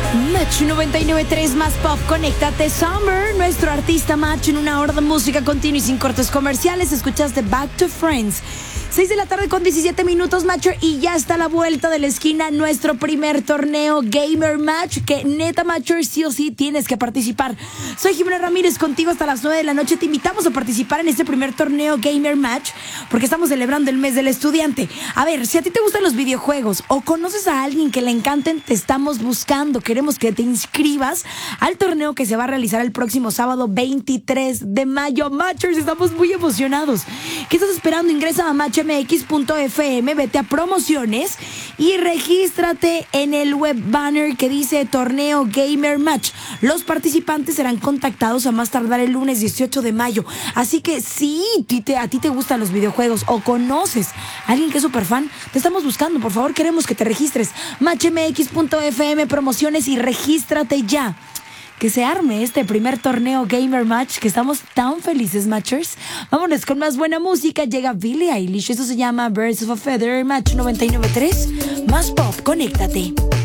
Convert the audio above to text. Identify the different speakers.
Speaker 1: Match 99.3 más pop, conéctate. Summer, nuestro artista Match, en una hora de música continua y sin cortes comerciales. Escuchaste Back to Friends. 6 de la tarde con 17 minutos, Matcher, y ya está a la vuelta de la esquina nuestro primer torneo Gamer Match, que neta, Matcher, sí o sí tienes que participar. Soy Jimena Ramírez, contigo hasta las 9 de la noche. Te invitamos a participar en este primer torneo Gamer Match, porque estamos celebrando el mes del estudiante. A ver, si a ti te gustan los videojuegos o conoces a alguien que le encanten, te estamos buscando. Queremos que te inscribas al torneo que se va a realizar el próximo sábado 23 de mayo. Matchers, estamos muy emocionados. ¿Qué estás esperando? Ingresa a matchmx.fm, vete a promociones y regístrate en el web banner que dice Torneo Gamer Match. Los participantes serán contactados a más tardar el lunes 18 de mayo. Así que si a ti te gustan los videojuegos o conoces a alguien que es súper fan, te estamos buscando. Por favor, queremos que te registres. matchmx.fm, promociones, y regístrate ya. Que se arme este primer torneo Gamer Match, que estamos tan felices, Matchers. Vámonos con más buena música. Llega Billie Eilish, eso se llama Birds of a Feather. Match 99.3 más pop, conéctate.